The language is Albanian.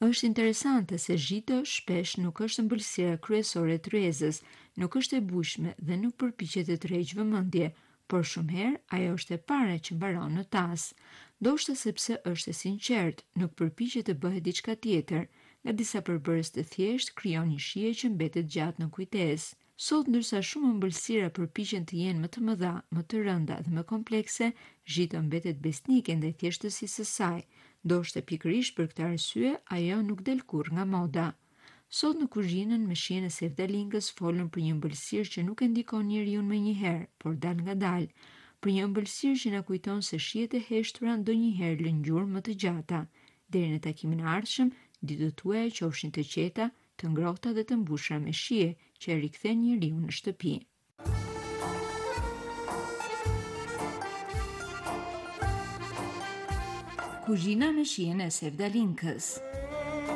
Është interesante se zhito shpesh nuk është ëmbëlsira kryesore e tryezës, nuk është e bujshme dhe nuk përpiqet të tërheqë vëmendje, por shumë herë ajo është e para që mbaron në tas. Ndoshta sepse është e sinqert, nuk përpiqet të bëhet diçka tjetër, nga disa përbërës të thjesht krijon një shije që mbetet gjatë në kujtesë. Sot, ndërsa shumë ëmbëlsira përpiqen të jenë më të mëdha, më të rënda dhe më komplekse, zhito mbetet besnike ndaj thjeshtësisë së saj. Ndoshta pikërisht për këtë arsye ajo nuk del kurrë nga moda. Sot në kuzhinën me shijen e Sevdalinkës folën për një ëmbëlsirë që nuk e ndikon njeriu menjëherë, por dal ngadalë, për një ëmbëlsirë që na kujton se shijet e heshtura ndonjëherë lënë ngjyrë më të gjata. Deri në takimin e ardhshëm, ditët tuaja qofshin të qeta, të ngrohta dhe të mbushura me shije që e rikthen njeriu në shtëpi. Kuzhina me shijen e Sevdalinkës.